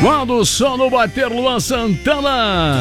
Quando o sono bater, Luan Santana.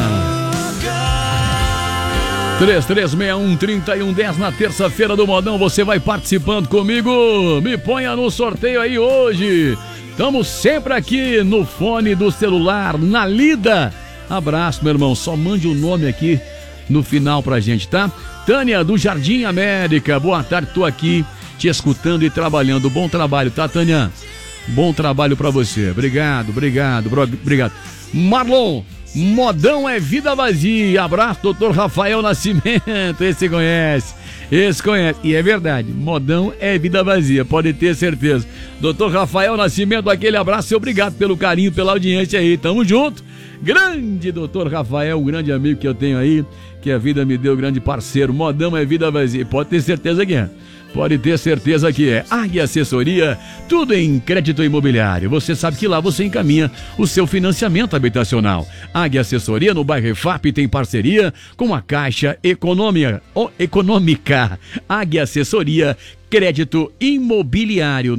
3361-3110 na terça-feira do Modão. Você vai participando comigo. Me ponha no sorteio aí hoje. Estamos sempre aqui no fone do celular, na lida. Abraço, meu irmão. Só mande o nome aqui no final pra gente, tá? Tânia, do Jardim América. Boa tarde, tô aqui te escutando e trabalhando. Bom trabalho, tá, Tânia? Bom trabalho pra você. Obrigado. Marlon, Modão é vida vazia. Abraço, doutor Rafael Nascimento. Esse conhece. E é verdade, Modão é vida vazia, pode ter certeza. Doutor Rafael Nascimento, aquele abraço e obrigado pelo carinho, pela audiência aí. Tamo junto. Grande doutor Rafael, um grande amigo que eu tenho aí, que a vida me deu, grande parceiro. Modão é vida vazia, pode ter certeza que é. Pode ter certeza que é. Águia Assessoria, tudo em crédito imobiliário. Você sabe que lá você encaminha o seu financiamento habitacional. Águia Assessoria, no bairro EFAP, tem parceria com a Caixa Econômica. Águia Assessoria, crédito imobiliário,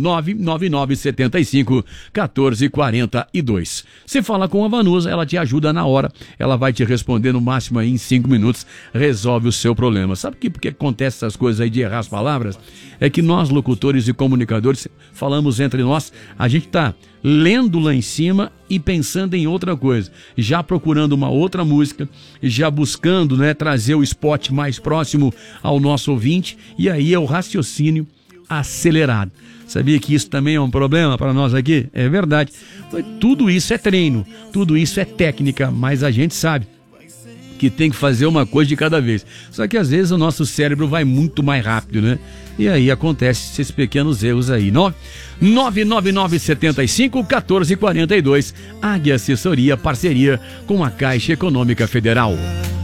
99975-1442. Você fala com a Vanusa, ela te ajuda na hora, ela vai te responder no máximo aí em 5 minutos, resolve o seu problema. Sabe porque acontece essas coisas aí de errar as palavras? É que nós, locutores e comunicadores, falamos entre nós, a gente tá lendo lá em cima e pensando em outra coisa, já procurando uma outra música, já buscando, né, trazer o spot mais próximo ao nosso ouvinte, e aí é o raciocínio acelerado. Sabia que isso também é um problema para nós aqui? É verdade. Tudo isso é treino, tudo isso é técnica, mas a gente sabe que tem que fazer uma coisa de cada vez. Só que às vezes o nosso cérebro vai muito mais rápido, né? E aí acontecem esses pequenos erros aí. 99975-1442. Águia Assessoria, parceria com a Caixa Econômica Federal.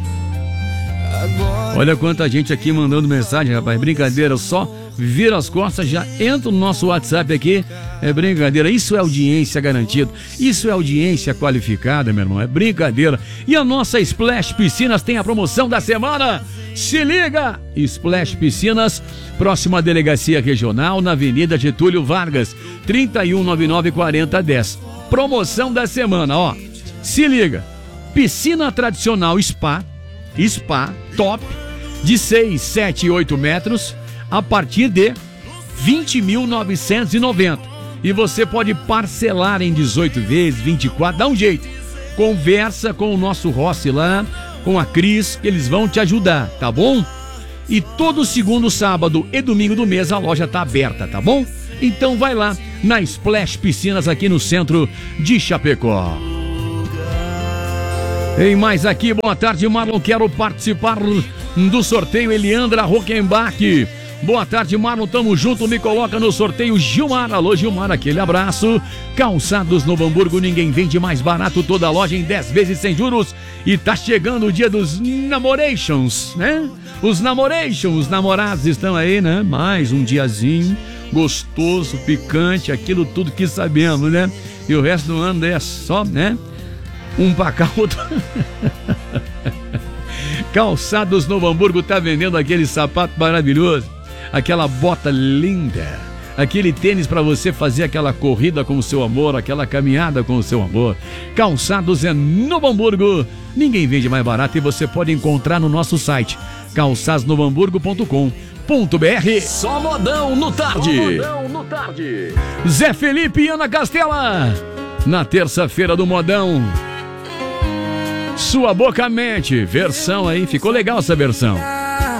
Olha quanta gente aqui mandando mensagem, rapaz. Brincadeira, só vira as costas, já entra no nosso WhatsApp aqui. É brincadeira, isso é audiência garantida. Isso é audiência qualificada, meu irmão. É brincadeira. E a nossa Splash Piscinas tem a promoção da semana. Se liga! Splash Piscinas, próxima delegacia regional, na Avenida Getúlio Vargas, 3199-4010. Promoção da semana, ó. Se liga. Piscina tradicional Spa top, de 6, 7 e 8 metros, a partir de 20.990. E você pode parcelar em 18 vezes, 24, dá um jeito. Conversa com o nosso Rossi lá, com a Cris, que eles vão te ajudar, tá bom? E todo segundo sábado e domingo do mês a loja tá aberta, tá bom? Então vai lá na Splash Piscinas aqui no centro de Chapecó. Ei, mais aqui, boa tarde, Marlon, quero participar do sorteio Eliandra Rockenbach. Boa tarde, Marlon, tamo junto, me coloca no sorteio Gilmar. Alô, Gilmar, aquele abraço. Calçados Novo Hamburgo, ninguém vende mais barato, toda a loja em 10 vezes sem juros. E tá chegando o dia dos namorations, né? Os namorados estão aí, né? Mais um diazinho gostoso, picante, aquilo tudo que sabemos, né? E o resto do ano é só, né? Um pra cá, outro. Calçados Novo Hamburgo tá vendendo aquele sapato maravilhoso, aquela bota linda, aquele tênis para você fazer aquela corrida com o seu amor, aquela caminhada com o seu amor. Calçados é Novo Hamburgo, ninguém vende mais barato e você pode encontrar no nosso site calçadosnovohamburgo.com.br. Só modão no tarde. Zé Felipe e Ana Castela na terça-feira do Modão. Sua Boca Mente, versão aí, ficou legal essa versão.